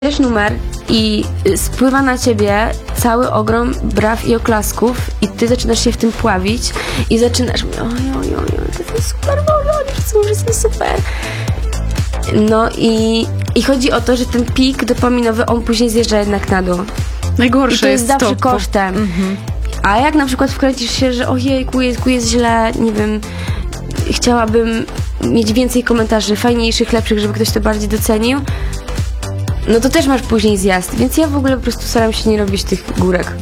Wiesz numer i spływa na ciebie cały ogrom braw i oklasków i ty zaczynasz się w tym pławić i zaczynasz mówić, oj, to jest super, oni wszyscy są super. No i chodzi o to, że ten pik dopaminowy, on później zjeżdża jednak na dół. Najgorsze i to jest zawsze kosztem. Mhm. A jak na przykład wkręcisz się, że ojejku, jest źle, nie wiem, chciałabym mieć więcej komentarzy, fajniejszych, lepszych, żeby ktoś to bardziej docenił, no to też masz później zjazd, więc ja w ogóle po prostu staram się nie robić tych górek.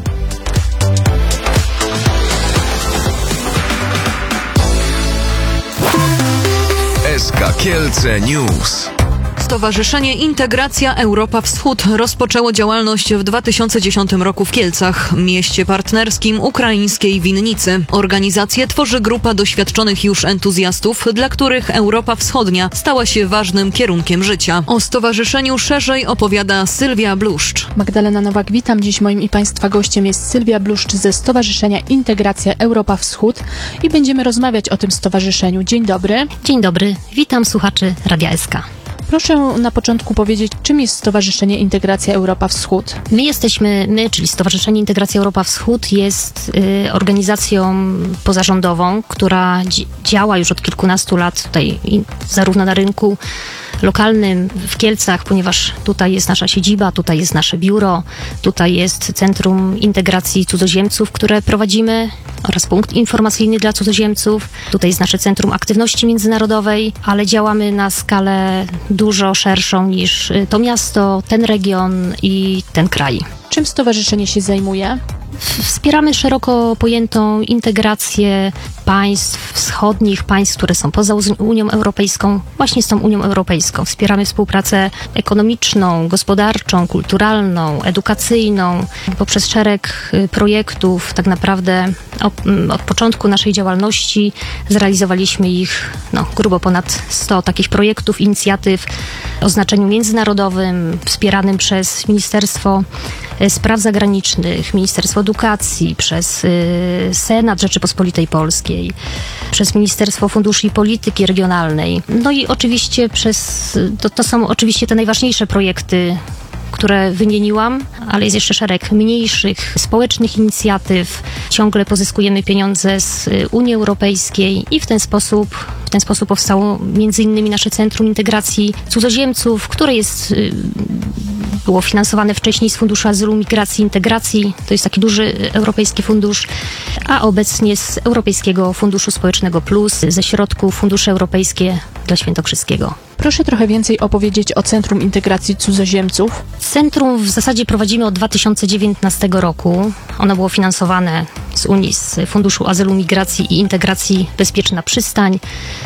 SK Kielce News. Stowarzyszenie Integracja Europa Wschód rozpoczęło działalność w 2010 roku w Kielcach, mieście partnerskim ukraińskiej Winnicy. Organizację tworzy grupa doświadczonych już entuzjastów, dla których Europa Wschodnia stała się ważnym kierunkiem życia. O stowarzyszeniu szerzej opowiada Sylwia Bluszcz. Magdalena Nowak, witam. Dziś moim i Państwa gościem jest Sylwia Bluszcz ze Stowarzyszenia Integracja Europa Wschód i będziemy rozmawiać o tym stowarzyszeniu. Dzień dobry. Dzień dobry, witam słuchaczy Radia SK. Proszę na początku powiedzieć, czym jest Stowarzyszenie Integracja Europa Wschód? Czyli Stowarzyszenie Integracja Europa Wschód jest organizacją pozarządową, która działa już od kilkunastu lat tutaj zarówno na rynku lokalnym w Kielcach, ponieważ tutaj jest nasza siedziba, tutaj jest nasze biuro, tutaj jest Centrum Integracji Cudzoziemców, które prowadzimy, oraz punkt informacyjny dla cudzoziemców. Tutaj jest nasze Centrum Aktywności Międzynarodowej, ale działamy na skalę dużo szerszą niż to miasto, ten region i ten kraj. Czym stowarzyszenie się zajmuje? Wspieramy szeroko pojętą integrację państw wschodnich, państw, które są poza Unią Europejską, właśnie z tą Unią Europejską. Wspieramy współpracę ekonomiczną, gospodarczą, kulturalną, edukacyjną. Poprzez szereg projektów tak naprawdę od początku naszej działalności zrealizowaliśmy ich grubo ponad 100 takich projektów, inicjatyw o znaczeniu międzynarodowym, wspieranym przez Ministerstwo Spraw Zagranicznych, Ministerstwo Edukacji, przez Senat Rzeczypospolitej Polskiej, przez Ministerstwo Funduszy i Polityki Regionalnej. No i oczywiście to są oczywiście te najważniejsze projekty, które wymieniłam, ale jest jeszcze szereg mniejszych, społecznych inicjatyw. Ciągle pozyskujemy pieniądze z Unii Europejskiej i w ten sposób powstało między innymi nasze Centrum Integracji Cudzoziemców, które było finansowane wcześniej z Funduszu Azylu, Migracji i Integracji. To jest taki duży europejski fundusz, a obecnie z Europejskiego Funduszu Społecznego Plus, ze środków Fundusze Europejskie dla Świętokrzyskiego. Proszę trochę więcej opowiedzieć o Centrum Integracji Cudzoziemców. Centrum w zasadzie prowadzimy od 2019 roku. Ono było finansowane z Unii, z Funduszu Azylu, Migracji i Integracji Bezpieczna Przystań.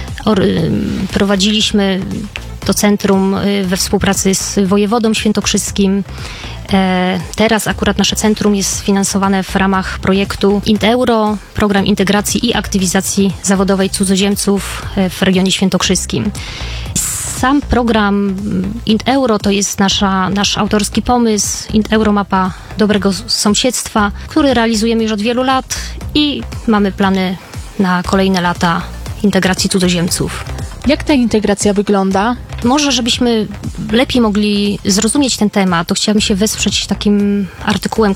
Prowadziliśmy to centrum we współpracy z wojewodą świętokrzyskim. Teraz akurat nasze centrum jest finansowane w ramach projektu IntEuro, program integracji i aktywizacji zawodowej cudzoziemców w regionie świętokrzyskim. Sam program IntEuro to jest nasz autorski pomysł, IntEuro mapa dobrego sąsiedztwa, który realizujemy już od wielu lat i mamy plany na kolejne lata integracji cudzoziemców. Jak ta integracja wygląda? Może, żebyśmy lepiej mogli zrozumieć ten temat, to chciałabym się wesprzeć takim artykułem,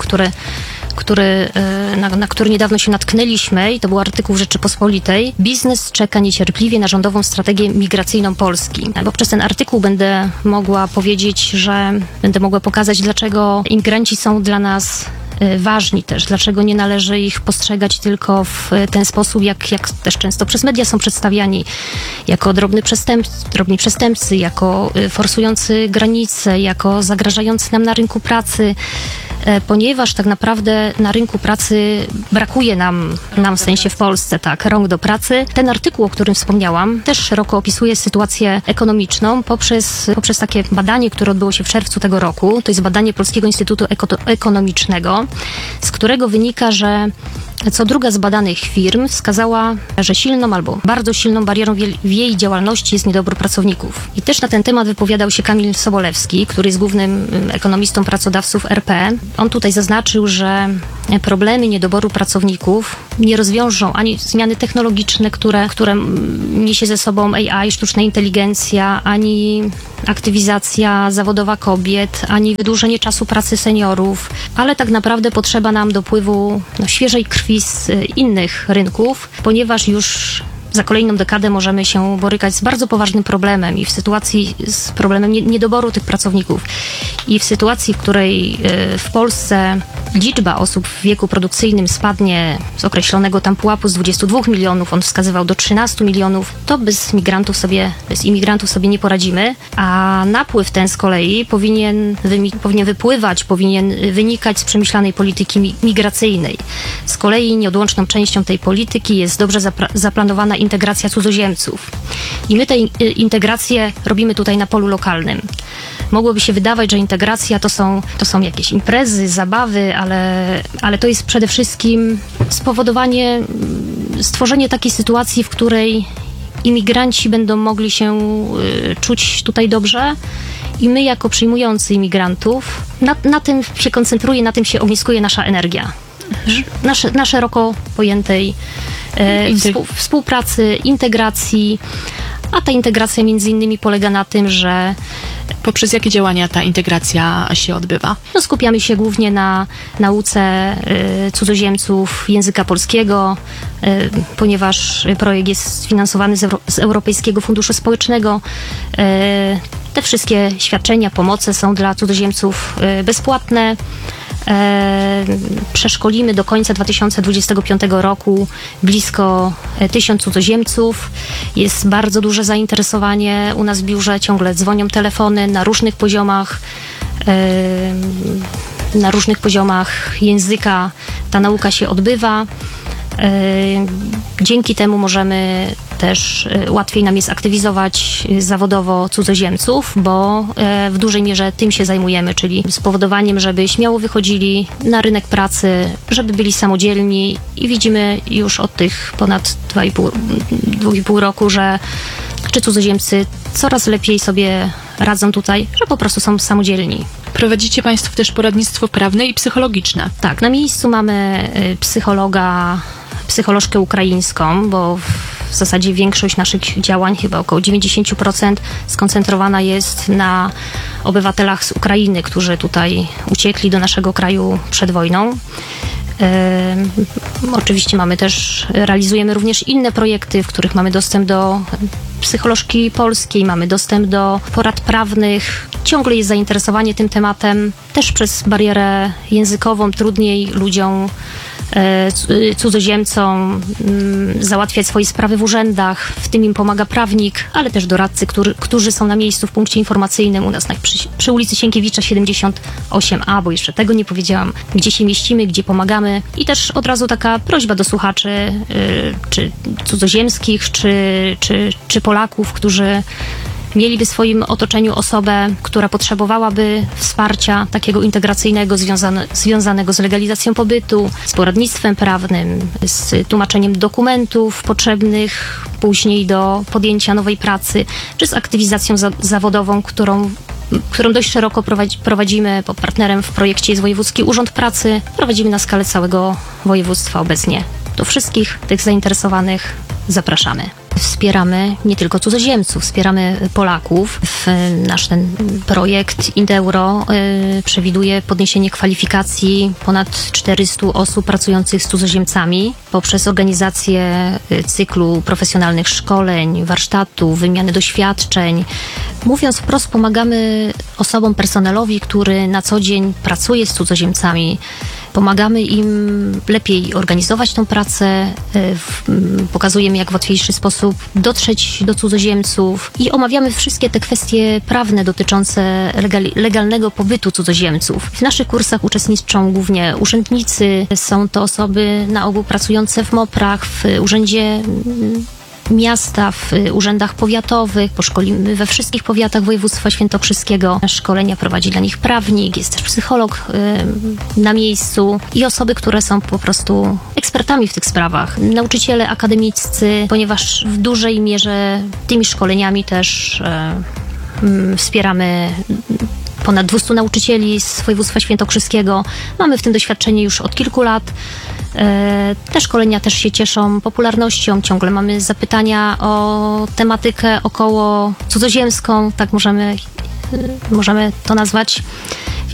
na który niedawno się natknęliśmy i to był artykuł w Rzeczypospolitej. Biznes czeka niecierpliwie na rządową strategię migracyjną Polski. Poprzez ten artykuł będę mogła pokazać, dlaczego imigranci są dla nas ważni też, dlaczego nie należy ich postrzegać tylko w ten sposób, jak też często przez media są przedstawiani, jako drobni przestępcy, jako forsujący granice, jako zagrażający nam na rynku pracy, ponieważ tak naprawdę na rynku pracy brakuje nam w sensie w Polsce, rąk do pracy. Ten artykuł, o którym wspomniałam, też szeroko opisuje sytuację ekonomiczną poprzez takie badanie, które odbyło się w czerwcu tego roku. To jest badanie Polskiego Instytutu Ekonomicznego, z którego wynika, że co druga z badanych firm wskazała, że silną albo bardzo silną barierą w jej działalności jest niedobór pracowników. I też na ten temat wypowiadał się Kamil Sobolewski, który jest głównym ekonomistą pracodawców RP. On tutaj zaznaczył, że problemy niedoboru pracowników nie rozwiążą ani zmiany technologiczne, które niesie ze sobą AI, sztuczna inteligencja, ani aktywizacja zawodowa kobiet, ani wydłużenie czasu pracy seniorów, ale tak naprawdę potrzeba nam dopływu świeżej krwi z innych rynków, ponieważ już za kolejną dekadę możemy się borykać z bardzo poważnym problemem i w sytuacji z problemem niedoboru tych pracowników i w sytuacji, w której w Polsce liczba osób w wieku produkcyjnym spadnie z określonego tam pułapu z 22 milionów, on wskazywał do 13 milionów, to bez imigrantów sobie nie poradzimy, a napływ ten z kolei powinien wynikać z przemyślanej polityki migracyjnej. Z kolei nieodłączną częścią tej polityki jest dobrze zaplanowana integracja cudzoziemców. I my tę integrację robimy tutaj na polu lokalnym. Mogłoby się wydawać, że integracja to są jakieś imprezy, zabawy, ale to jest przede wszystkim stworzenie takiej sytuacji, w której imigranci będą mogli się czuć tutaj dobrze i my jako przyjmujący imigrantów, na tym się koncentruje, na tym się ogniskuje nasza energia. Na szeroko pojętej współpracy, integracji, a ta integracja między innymi polega na tym, że Poprzez jakie działania ta integracja się odbywa? Skupiamy się głównie na nauce cudzoziemców języka polskiego, ponieważ projekt jest sfinansowany z Europejskiego Funduszu Społecznego. Te wszystkie świadczenia, pomoce są dla cudzoziemców bezpłatne. Przeszkolimy do końca 2025 roku blisko 1000 cudzoziemców. Jest bardzo duże zainteresowanie u nas w biurze, ciągle dzwonią telefony na różnych poziomach języka. Ta nauka się odbywa. Dzięki temu możemy też łatwiej nam jest aktywizować zawodowo cudzoziemców, bo w dużej mierze tym się zajmujemy, czyli spowodowaniem, żeby śmiało wychodzili na rynek pracy, żeby byli samodzielni i widzimy już od tych ponad 2,5 roku, że cudzoziemcy coraz lepiej sobie radzą tutaj, że po prostu są samodzielni. Prowadzicie Państwo też poradnictwo prawne i psychologiczne. Tak, na miejscu mamy psycholożkę ukraińską, bo w zasadzie większość naszych działań, chyba około 90%, skoncentrowana jest na obywatelach z Ukrainy, którzy tutaj uciekli do naszego kraju przed wojną. Oczywiście realizujemy również inne projekty, w których mamy dostęp do psycholożki polskiej, mamy dostęp do porad prawnych. Ciągle jest zainteresowanie tym tematem. Też przez barierę językową trudniej ludziom, cudzoziemcom załatwiać swoje sprawy w urzędach. W tym im pomaga prawnik, ale też doradcy, którzy są na miejscu w punkcie informacyjnym u nas przy ulicy Sienkiewicza 78A, bo jeszcze tego nie powiedziałam, gdzie się mieścimy, gdzie pomagamy. I też od razu taka prośba do słuchaczy, czy cudzoziemskich, czy Polaków, którzy mieliby w swoim otoczeniu osobę, która potrzebowałaby wsparcia takiego integracyjnego, związanego z legalizacją pobytu, z poradnictwem prawnym, z tłumaczeniem dokumentów potrzebnych później do podjęcia nowej pracy, czy z aktywizacją zawodową, którą dość szeroko prowadzimy, bo partnerem w projekcie jest Wojewódzki Urząd Pracy. Prowadzimy na skalę całego województwa obecnie. Do wszystkich tych zainteresowanych zapraszamy. Wspieramy nie tylko cudzoziemców, wspieramy Polaków. Nasz ten projekt Inteuro przewiduje podniesienie kwalifikacji ponad 400 osób pracujących z cudzoziemcami poprzez organizację cyklu profesjonalnych szkoleń, warsztatów, wymiany doświadczeń. Mówiąc wprost, pomagamy osobom, personelowi, który na co dzień pracuje z cudzoziemcami. Pomagamy im lepiej organizować tą pracę, pokazujemy, jak w łatwiejszy sposób dotrzeć do cudzoziemców i omawiamy wszystkie te kwestie prawne dotyczące legalnego pobytu cudzoziemców. W naszych kursach uczestniczą głównie urzędnicy, są to osoby na ogół pracujące w MOPR-ach, w urzędzie miasta, w urzędach powiatowych, poszkolimy we wszystkich powiatach województwa świętokrzyskiego. Szkolenia prowadzi dla nich prawnik, jest też psycholog na miejscu i osoby, które są po prostu ekspertami w tych sprawach. Nauczyciele akademiccy, ponieważ w dużej mierze tymi szkoleniami też wspieramy ponad 200 nauczycieli z województwa świętokrzyskiego. Mamy w tym doświadczenie już od kilku lat. Te szkolenia też się cieszą popularnością. Ciągle mamy zapytania o tematykę około cudzoziemską, tak możemy to nazwać.